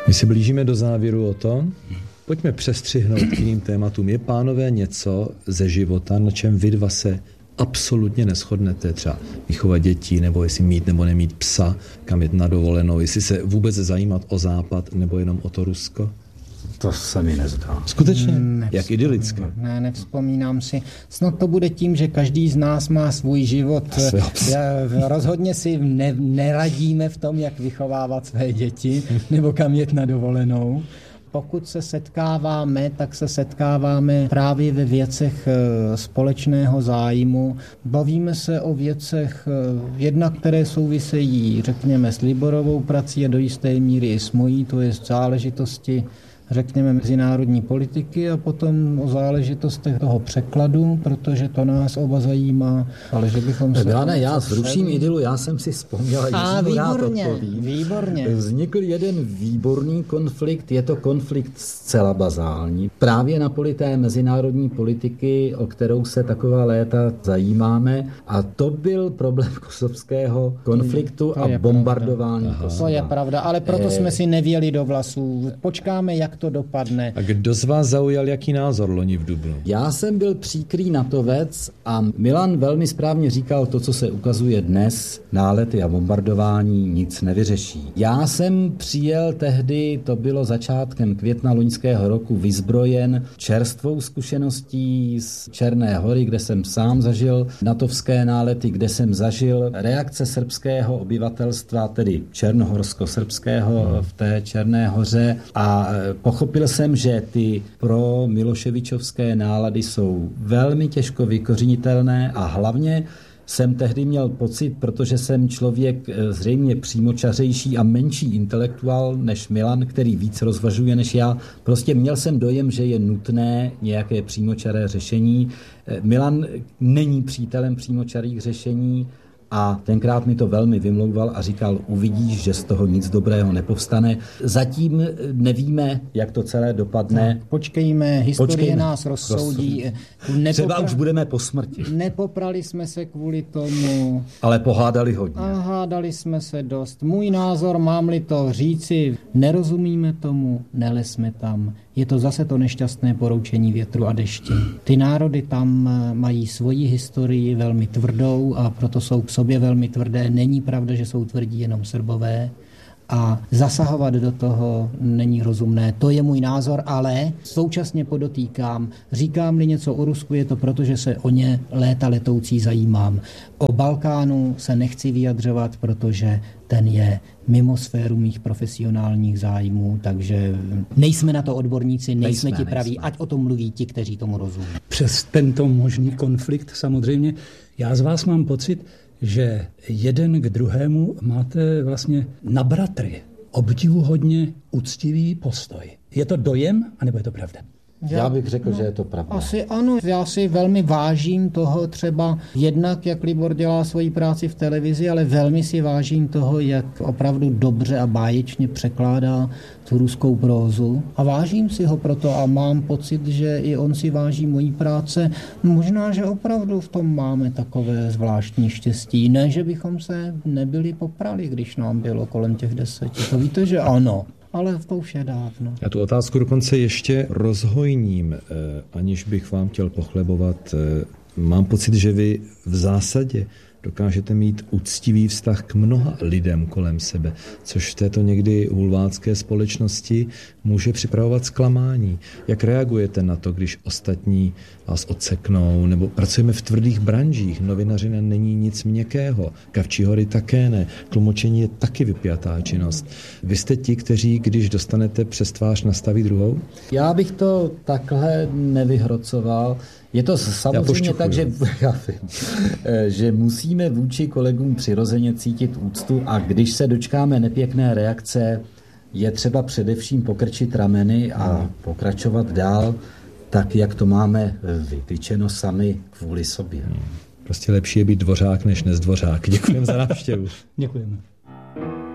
My se blížíme do závěru o tom. Pojďme přestřihnout k jiným tématům. Je, pánové, něco ze života, na čem vy dva se absolutně neshodnete, třeba vychovat dětí, nebo jestli mít nebo nemít psa, kam jet na dovolenou, jestli se vůbec zajímat o Západ, nebo jenom o to Rusko? To se mi nezdá. Skutečně? Jak idylické? Ne, nevzpomínám si. Snad to bude tím, že každý z nás má svůj život. Rozhodně si neradíme v tom, jak vychovávat své děti, nebo kam jet na dovolenou. Pokud se setkáváme, tak se setkáváme právě ve věcech společného zájmu. Bavíme se o věcech jednak, které souvisejí, řekněme, s Liborovou prací a do jisté míry i s mojí, to je záležitosti, řekněme, mezinárodní politiky a potom o záležitostech toho překladu, protože to nás oba zajímá, ale že bychom se... Milane, já zruším idylu, já jsem si vzpomněla, výborně. Vznikl jeden výborný konflikt, je to konflikt zcela bazální, právě na poli té mezinárodní politiky, o kterou se taková léta zajímáme, a to byl problém kosovského konfliktu a bombardování Kosova. To je pravda, ale proto jsme si nevěli do vlasů. Počkáme, jak to dopadne. A kdo z vás zaujal jaký názor loni v dubnu? Já jsem byl příkrý natovec a Milan velmi správně říkal, to, co se ukazuje dnes, nálety a bombardování nic nevyřeší. Já jsem přijel tehdy, to bylo začátkem května loňského roku, vyzbrojen čerstvou zkušeností z Černé Hory, kde jsem sám zažil natovské nálety, kde jsem zažil reakce srbského obyvatelstva, tedy černohorsko-srbského v té Černé Hoře, a pochopil jsem, že ty pro miloševičovské nálady jsou velmi těžko vykořenitelné a hlavně jsem tehdy měl pocit, protože jsem člověk zřejmě přímočařejší a menší intelektuál než Milan, který víc rozvažuje než já. Prostě měl jsem dojem, že je nutné nějaké přímočaré řešení. Milan není přítelem přímočarých řešení a tenkrát mi to velmi vymlouval a říkal, uvidíš, že z toho nic dobrého nepovstane. Zatím nevíme, jak to celé dopadne. Počkejme, historie nás rozsoudí. Třeba už budeme po smrti. Nepoprali jsme se kvůli tomu. Ale pohádali hodně. A hádali jsme se dost. Můj názor, mám-li to říci, nerozumíme tomu, nelezme tam. Je to zase to nešťastné poroučení větru a dešti. Ty národy tam mají svoji historii velmi tvrdou a proto jsou k sobě velmi tvrdé. Není pravda, že jsou tvrdí jenom Srbové. A zasahovat do toho není rozumné. To je můj názor, ale současně podotýkám, říkám-li něco o Rusku, je to proto, že se o ně léta letoucí zajímám. O Balkánu se nechci vyjadřovat, protože ten je mimo sféru mých profesionálních zájmů, takže nejsme na to odborníci, nejsme ti praví, ať o tom mluví ti, kteří tomu rozumí. Přes tento možný konflikt samozřejmě, já z vás mám pocit, že jeden k druhému máte vlastně na bratry obdivuhodně úctivý postoj. Je to dojem, anebo je to pravda? Já bych řekl, že je to pravda. Asi ano, já si velmi vážím toho třeba jednak, jak Libor dělá svoji práci v televizi, ale velmi si vážím toho, jak opravdu dobře a báječně překládá tu ruskou prózu. A vážím si ho proto a mám pocit, že i on si váží mojí práce. Možná, že opravdu v tom máme takové zvláštní štěstí. Ne, že bychom se nebyli poprali, když nám bylo kolem těch 10. To víte, že ano. Ale to už je dávno. Já tu otázku dokonce ještě rozhojním, aniž bych vám chtěl pochlebovat. Mám pocit, že vy v zásadě dokážete mít úctivý vztah k mnoha lidem kolem sebe, což v této někdy hulvácké společnosti může připravovat zklamání. Jak reagujete na to, když ostatní vás odseknou, nebo pracujeme v tvrdých branžích, novinařina není nic měkkého, Kavčí hory také ne, tlumočení je taky vypjatá činnost. Vy jste ti, kteří, když dostanete přes tvář, nastaví druhou? Já bych to takhle nevyhrocoval. Je to samozřejmě tak, že musíme vůči kolegům přirozeně cítit úctu a když se dočkáme nepěkné reakce, je třeba především pokrčit rameny a pokračovat dál, tak jak to máme vytyčeno sami kvůli sobě. Prostě lepší je být dvořák než nezdvořák. Děkujeme za návštěvu. Děkujeme.